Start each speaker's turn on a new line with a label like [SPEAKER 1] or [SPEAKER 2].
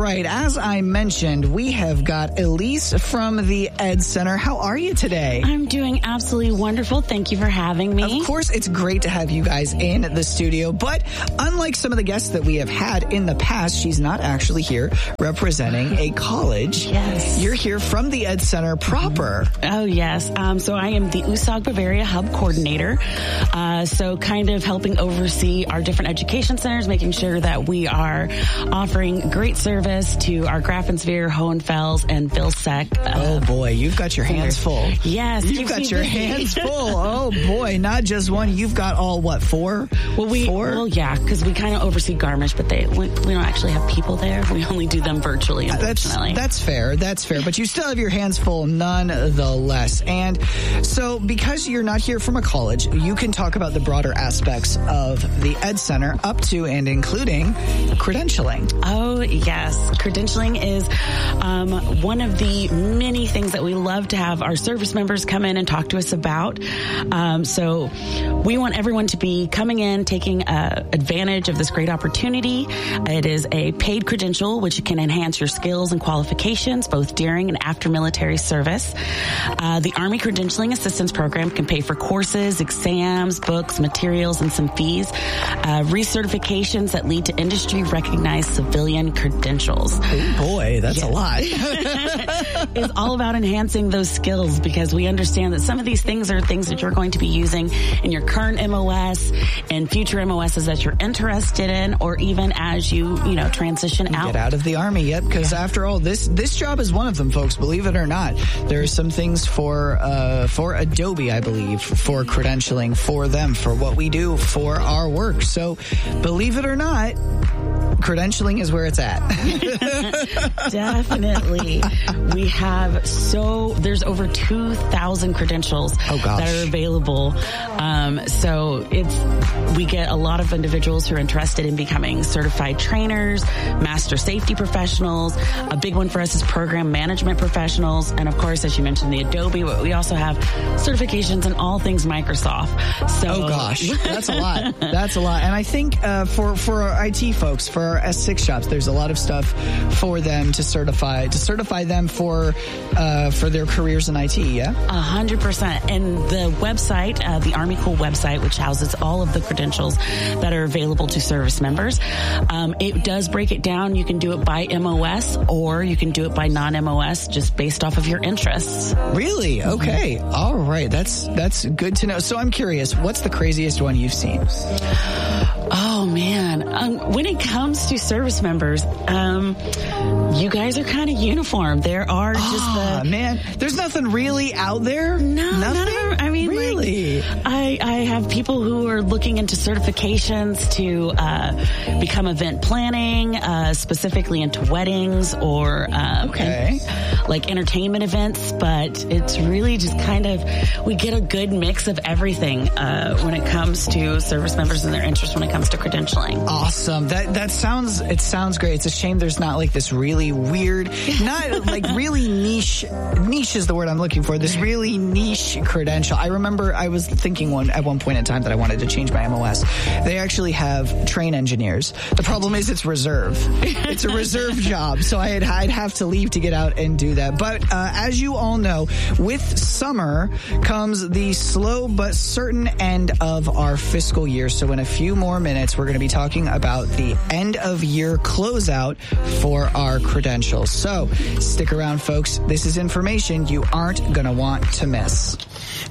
[SPEAKER 1] right. As I mentioned, we have got Elise from the Ed Center. How are you today?
[SPEAKER 2] I'm doing absolutely wonderful. Thank you for having me.
[SPEAKER 1] Of course, it's great to have you guys in the studio. But unlike some of the guests that we have had in the past, she's not actually here representing a college.
[SPEAKER 2] Yes.
[SPEAKER 1] You're here from the Ed Center proper.
[SPEAKER 2] Oh, yes. So I am the USAG Bavaria Hub Coordinator. So kind of helping oversee our different education centers, making sure that we are offering great service to our Grafensphere, Hohenfels, and Vilseck.
[SPEAKER 1] Oh boy, you've got your hands full.
[SPEAKER 2] Yes.
[SPEAKER 1] You've got your hands full. Oh boy, not just one. You've got all, what, four?
[SPEAKER 2] Four? Well, yeah, because we kind of oversee Garmisch, but we don't actually have people there. We only do them virtually, unfortunately.
[SPEAKER 1] That's fair. That's fair. But you still have your hands full nonetheless. And so because you're not here from a college, you can talk about the broader aspects of the Ed Center up to and including credentialing.
[SPEAKER 2] Oh, yes. Credentialing is one of the many things that we love to have our service members come in and talk to us about. So we want everyone to be coming in, taking advantage of this great opportunity. It is a paid credential, which can enhance your skills and qualifications, both during and after military service. The Army Credentialing Assistance Program can pay for courses, exams, books, materials, and some fees. Recertifications that lead to industry-recognized civilian credentials.
[SPEAKER 1] Oh boy, that's a lot.
[SPEAKER 2] It's all about enhancing those skills because we understand that some of these things are things that you're going to be using in your current MOS and future MOSs that you're interested in, or even as you transition out.
[SPEAKER 1] Get out of the Army, yep, because after all, this job is one of them, folks, believe it or not. There are some things for Adobe, I believe, for credentialing, for them, for what we do, for our work. So, believe it or not, credentialing is where it's at.
[SPEAKER 2] Definitely. We have there's over 2,000 credentials that are available. So we get a lot of individuals who are interested in becoming certified trainers, master safety professionals. A big one for us is program management professionals. And of course, as you mentioned, the Adobe, we also have certifications in all things Microsoft. So,
[SPEAKER 1] oh gosh, that's a lot. That's a lot. And I think for our IT folks, for our S6 shops, there's a lot of stuff for them to certify them for their careers in IT. Yeah,
[SPEAKER 2] 100%. And the website, the Army Cool website, which houses all of the credentials that are available to service members, it does break it down. You can do it by MOS or you can do it by non-MOS, just based off of your interests.
[SPEAKER 1] Really? Okay. All right. That's good to know. So I'm curious, what's the craziest one you've seen?
[SPEAKER 2] Oh man, when it comes to service members, you guys are kind of uniform. There are
[SPEAKER 1] man, there's nothing really out there.
[SPEAKER 2] No,
[SPEAKER 1] nothing.
[SPEAKER 2] I mean,
[SPEAKER 1] really,
[SPEAKER 2] I have people who are looking into certifications to become event planning, specifically into weddings or like entertainment events. But it's really just we get a good mix of everything when it comes to service members and their interest when it comes to credentialing.
[SPEAKER 1] Awesome. That sounds great. It's a shame there's not like this really weird, not like really niche is the word I'm looking for, this really niche credential. I remember I was thinking at one point in time that I wanted to change my MOS. They actually have train engineers. The problem is it's reserve. It's a reserve job, so I'd have to leave to get out and do that. But as you all know, with summer comes the slow but certain end of our fiscal year. So in a few more minutes, we're going to be talking about the end of year closeout for our credentials. So stick around, folks. This is information you aren't going to want to miss.